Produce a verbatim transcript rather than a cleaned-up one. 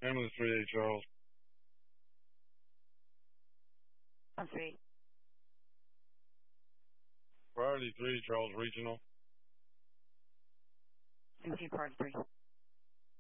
Ambulance three eight Charles. one three. Priority three Charles Regional. M T Priority three.